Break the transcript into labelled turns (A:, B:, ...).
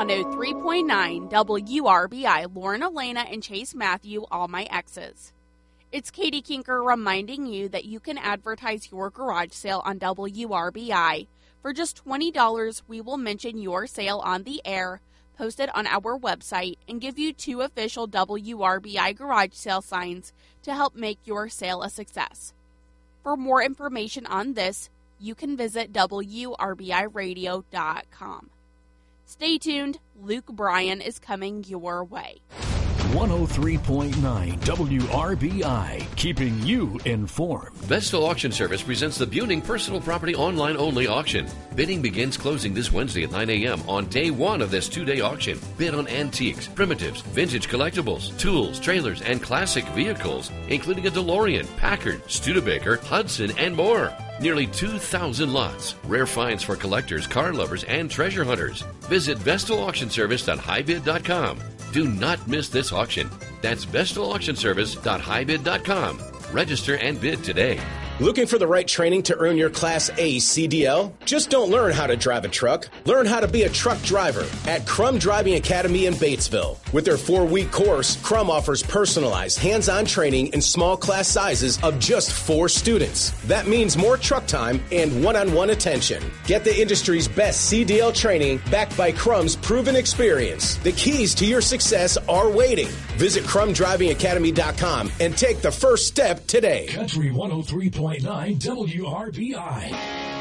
A: 103.9 WRBI, Lauren Elena and Chase Matthew, all my exes. It's Katie Kinker reminding you that you can advertise your garage sale on WRBI. For just $20, we will mention your sale on the air, post it on our website, and give you 2 official WRBI garage sale signs to help make your sale a success. For more information on this, you can visit WRBIRadio.com. Stay tuned. Luke Bryan is coming your way.
B: 103.9 WRBI, keeping you informed.
C: Vestal Auction Service presents the Buning Personal Property Online Only Auction. Bidding begins closing this Wednesday at 9 a.m. on day 1 of this 2-day auction. Bid on antiques, primitives, vintage collectibles, tools, trailers, and classic vehicles, including a DeLorean, Packard, Studebaker, Hudson, and more. Nearly 2,000 lots. Rare finds for collectors, car lovers, and treasure hunters. Visit VestalAuctionService.highbid.com. Do not miss this auction. That's VestalAuctionService.highbid.com. Register and bid today.
D: Looking for the right training to earn your Class A CDL? Just don't learn how to drive a truck. Learn how to be a truck driver at Crum Driving Academy in Batesville. With their 4-week course, Crum offers personalized, hands-on training in small class sizes of just 4 students. That means more truck time and one-on-one attention. Get the industry's best CDL training backed by Crum's proven experience. The keys to your success are waiting. Visit CrumDrivingAcademy.com and take the first step today.
B: Country 103.9 WRBI.